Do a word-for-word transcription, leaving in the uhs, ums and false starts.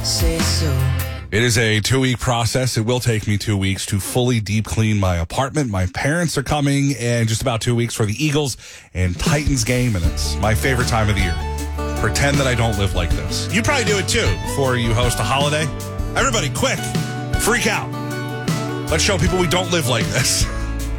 Say so. It is a two-week process. It will take me two weeks to fully deep clean my apartment. My parents are coming in just about two weeks for the Eagles and Titans game, and it's my favorite time of the year. Pretend that I don't live like this. You probably do it too before you host a holiday. Everybody, quick, freak out. Let's show people we don't live like this.